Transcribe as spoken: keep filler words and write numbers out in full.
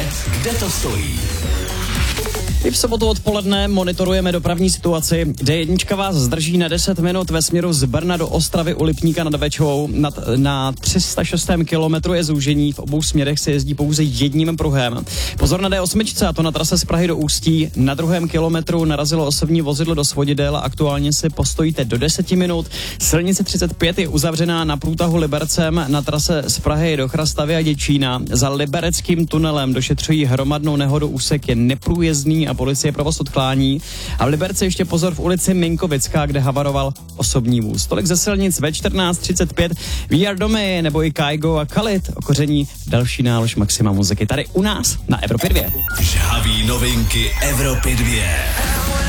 dvě, kde to stojí. I v sobotu odpoledne monitorujeme dopravní situaci. D jedna vás zdrží na deset minut ve směru z Brna do Ostravy u Lipníka nad Bečvou. Nad, na tři sta šestém kilometru je zúžení, v obou směrech se jezdí pouze jedním pruhem. Pozor na D osm, a to na trase z Prahy do Ústí. Na druhém kilometru narazilo osobní vozidlo do svodidel a aktuálně si postojíte do deseti minut. Silnice třicet pět je uzavřená na průtahu Libercem na trase z Prahy do Chrastavy a Děčína. Za libereckým tunelem došetřují hromadnou nehodu, úsek je neprůjezdný a policie provoz odklání. A v Liberci ještě pozor v ulici Minkovická, kde havaroval osobní vůz. Tolik ze silnic ve čtrnáct třicet pět. We Are Domy nebo i Kaigo a Khalid okoření další nálož Maxima muziky tady u nás na Evropě dvě. Žhaví novinky Evropy dvě.